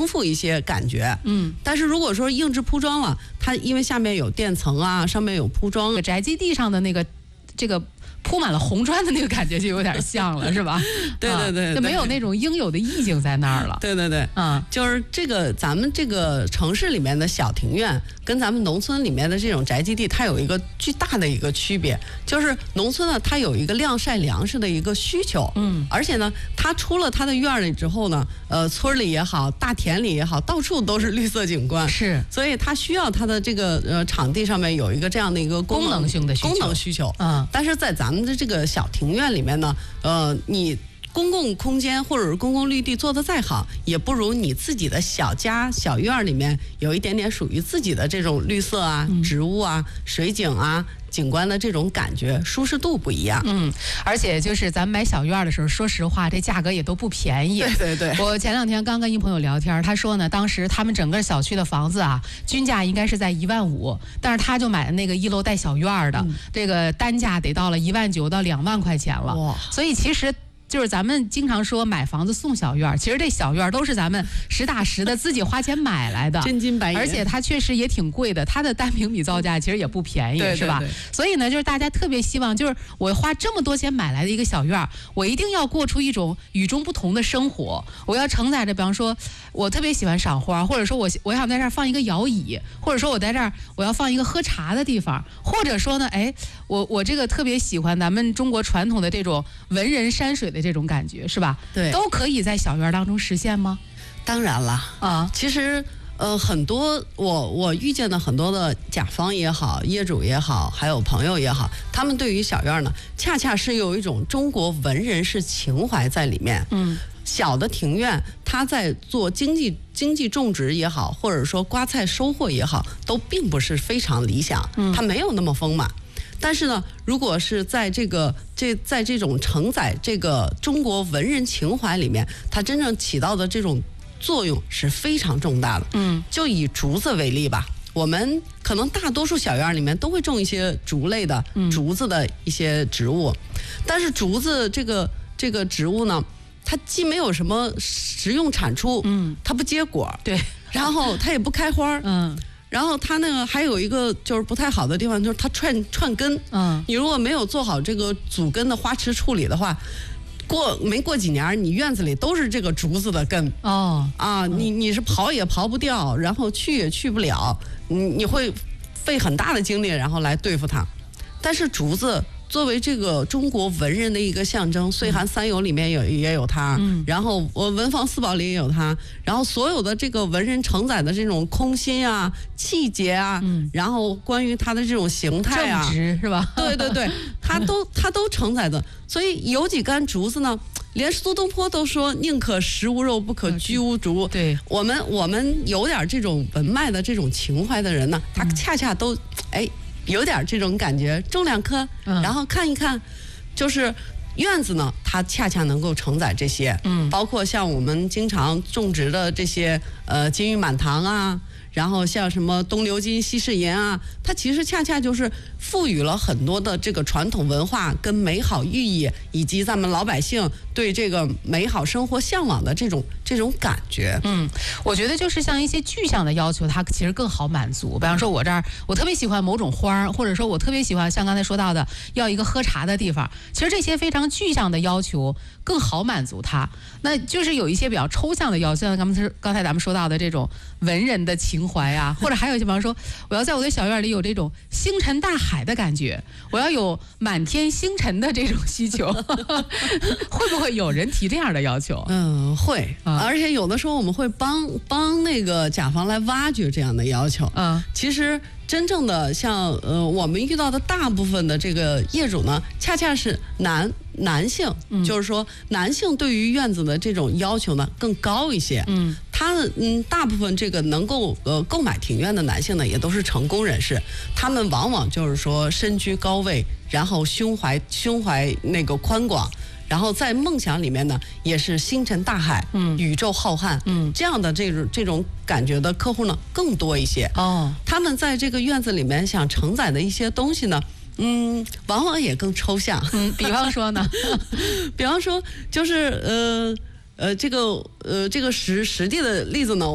丰富一些感觉。但是如果说硬质铺装了，它因为下面有垫层啊，上面有铺装， 宅基地上的这个铺满了红砖的那个感觉就有点像了，是吧？ 对对对， 就没有那种应有的意境在那儿了。 对对对，就是这个咱们这个城市里面的小庭院跟咱们农村里面的这种宅基地，它有一个巨大的一个区别，就是农村呢，它有一个晾晒粮食的一个需求，而且呢，它出了它的院里之后呢，村里也好，大田里也好，到处都是绿色景观， 是， 所以它需要它的这个场地上面有一个这样的一个功能性的需求，但是在咱们的这个小庭院里面呢，你公共空间或者是公共绿地做得再好，也不如你自己的小家小院里面有一点点属于自己的这种绿色啊、植物啊、水景啊、景观的这种感觉，舒适度不一样。 而且就是咱们买小院的时候，说实话，这价格也都不便宜。 对对对， 我前2天刚跟一朋友聊天，他说呢，当时他们整个小区的房子啊，均价应该是在15000，但是他就买的那个1楼带小院的，这个单价得到了19000到2万块钱了。哇！所以其实就是咱们经常说买房子送小院，其实这小院都是咱们实打实的自己花钱买来的， 真金白银， 而且它确实也挺贵的，它的单平米造价其实也不便宜， 对对对， 是吧？所以呢，就是大家特别希望，就是我花这么多钱买来的一个小院，我一定要过出一种与众不同的生活。我要承载着，比方说，我特别喜欢赏花，或者说我想在这儿放一个摇椅，或者说我在这儿我要放一个喝茶的地方，或者说呢，我这个特别喜欢咱们中国传统的这种文人山水的这种感觉，是吧？ 对， 都可以在小院当中实现吗？ 当然了啊，其实很多我遇见的很多的甲方也好，业主也好，还有朋友也好，他们对于小院呢，恰恰是有一种中国文人式情怀在里面。小的庭院，它在做经济种植也好，或者说刮菜收获也好，都并不是非常理想，它没有那么丰满。但是呢，如果是在在这种承载这个中国文人情怀里面，它真正起到的这种作用是非常重大的。就以竹子为例吧，我们可能大多数小院里面都会种一些竹类的竹子的一些植物，但是竹子这个植物呢，它既没有什么实用产出，它不结果， 对， 然后它也不开花，然后它那个还有一个就是不太好的地方，就是它串根，你如果没有做好这个阻根的花池处理的话，没过几年，你院子里都是这个竹子的根，你是刨也刨不掉，然后去也去不了，你会费很大的精力然后来对付它。但是竹子作为这个中国文人的一个象征，岁寒三友里面也有它，然后文房四宝里也有它，然后所有的这个文人承载的这种空心啊、气节啊，然后关于它的这种形态啊， 正直是吧？ 对对对，它都承载的。所以有几杆竹子呢，连苏东坡都说宁可食无肉，不可居无竹。 对， 我们有点这种文脉的这种情怀的人呢，他恰恰都有点这种感觉，种2棵，然后看一看，就是院子呢，它恰恰能够承载这些，包括像我们经常种植的这些金玉满堂啊，然后像什么东流金西市银啊，它其实恰恰就是赋予了很多的这个传统文化跟美好寓意，以及咱们老百姓对这个美好生活向往的这种感觉。 我觉得就是像一些具象的要求，它其实更好满足。比方说我这儿我特别喜欢某种花，或者说我特别喜欢像刚才说到的要一个喝茶的地方，其实这些非常具象的要求更好满足它。那就是有一些比较抽象的要求，像刚才咱们说到的这种文人的情怀啊，或者还有一些比方说我要在我的小院里有这种星辰大海的感觉，我要有满天星辰的这种需求会不会有人提这样的要求？ 会，而且有的时候我们会帮那个甲方来挖掘这样的要求。其实真正的像我们遇到的大部分的这个业主呢，恰恰是男性，就是说男性对于院子的这种要求呢更高一些。大部分这个能够购买庭院的男性呢，也都是成功人士，他们往往就是说身居高位，然后胸怀那个宽广。然后在梦想里面呢，也是星辰大海，宇宙浩瀚，这样的这种感觉的客户呢更多一些。他们在这个院子里面想承载的一些东西呢，往往也更抽象。 比方说呢， 比方说就是这个实际的例子呢。